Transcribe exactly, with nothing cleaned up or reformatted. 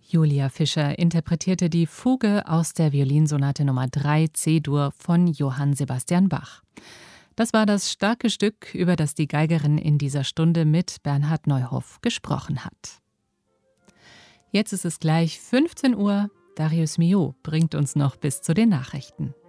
Julia Fischer interpretierte die Fuge aus der Violinsonate Nummer drei C-Dur von Johann Sebastian Bach. Das war das starke Stück, über das die Geigerin in dieser Stunde mit Bernhard Neuhoff gesprochen hat. Jetzt ist es gleich fünfzehn Uhr. Darius Miot bringt uns noch bis zu den Nachrichten.